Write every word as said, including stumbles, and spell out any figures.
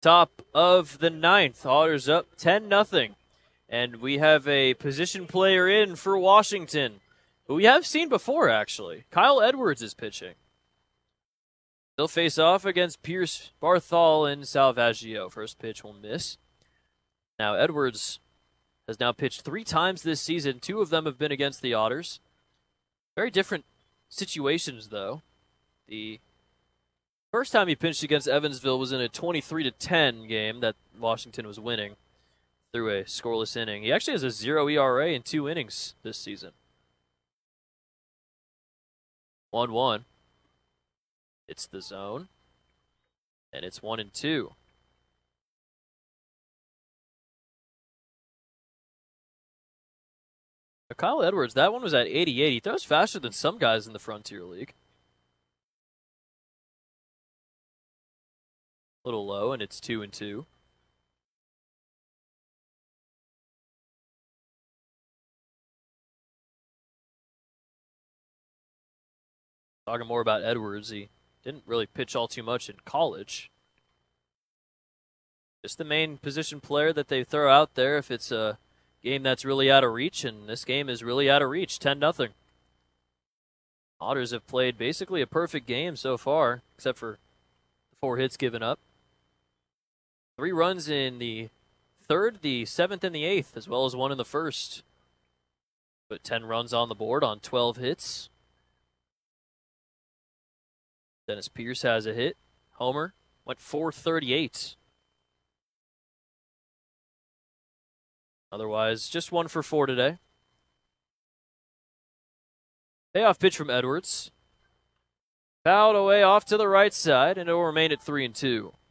Top of the ninth. Otters up ten nothing. And we have a position player in for Washington, who we have seen before, actually. Kyle Edwards is pitching. They'll face off against Pierce Barthol and Salvaggio. First pitch will miss. Now, Edwards has now pitched three times this season. Two of them have been against the Otters. Very different situations, though. The first time he pitched against Evansville was in a twenty-three to ten game that Washington was winning through a scoreless inning. He actually has a zero E R A in two innings this season. one one. It's the zone. And it's one and two. Now, Kyle Edwards, that one was at eighty-eight. He throws faster than some guys in the Frontier League. A little low, and it's two and two. Talking more about Edwards, he didn't really pitch all too much in college. Just the main position player that they throw out there if it's a game that's really out of reach, and this game is really out of reach, ten nothing. Otters have played basically a perfect game so far, except for the four hits given up. Three runs in the third, the seventh, and the eighth, as well as one in the first. Put ten runs on the board on twelve hits. Dennis Pierce has a hit. Homer went four thirty-eight. Otherwise, just one for four today. Payoff pitch from Edwards. Fouled away off to the right side, and it will remain at three and two.